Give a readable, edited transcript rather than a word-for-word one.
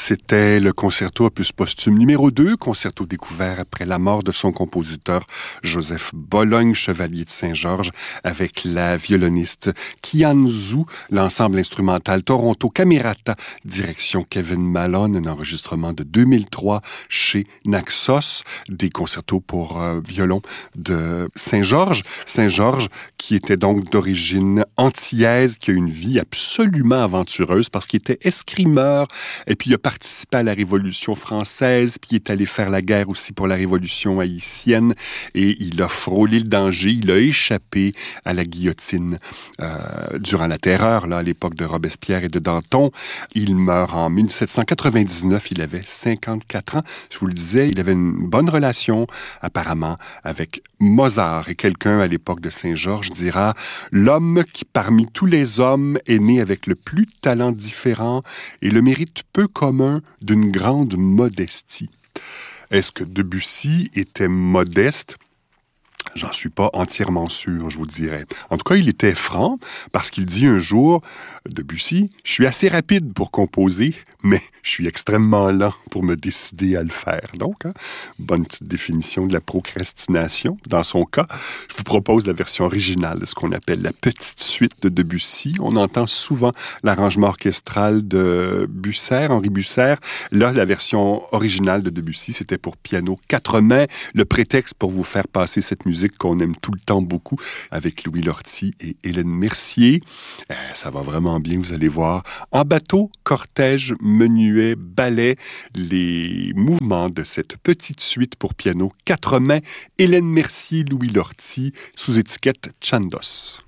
C'était le concerto opus posthume numéro 2, concerto découvert après la mort de son compositeur Joseph Bologne, chevalier de Saint-Georges, avec la violoniste Kian Zhu, l'ensemble instrumental Toronto Camerata, direction Kevin Malone, un enregistrement de 2003 chez Naxos, des concertos pour violon de Saint-Georges. Saint-Georges, qui était donc d'origine antillaise, qui a une vie absolument aventureuse parce qu'il était escrimeur, et puis il a participé à la Révolution française, puis il est allé faire la guerre aussi pour la Révolution haïtienne, et il a frôlé le danger, il a échappé à la guillotine durant la Terreur, là, à l'époque de Robespierre et de Danton. Il meurt en 1799, il avait 54 ans. Je vous le disais, il avait une bonne relation, apparemment, avec Mozart. Et quelqu'un, à l'époque de Saint-Georges, dira « L'homme qui, parmi tous les hommes, est né avec le plus de talents différents et le mérite peu commun d'une grande modestie. » Est-ce que Debussy était modeste? J'en suis pas entièrement sûr, je vous dirais. En tout cas, il était franc parce qu'il dit un jour, Debussy, je suis assez rapide pour composer, mais je suis extrêmement lent pour me décider à le faire. Donc, bonne petite définition de la procrastination. Dans son cas, je vous propose la version originale de ce qu'on appelle la petite suite de Debussy. On entend souvent l'arrangement orchestral de Busser, Henri Busser. Là, la version originale de Debussy, c'était pour piano 4 mains. Le prétexte pour vous faire passer cette musique qu'on aime tout le temps beaucoup, avec Louis Lortie et Hélène Mercier. Ça va vraiment bien, vous allez voir. En bateau, cortège, menuet, ballet, les mouvements de cette petite suite pour piano 4 mains, Hélène Mercier, Louis Lortie, sous étiquette Chandos.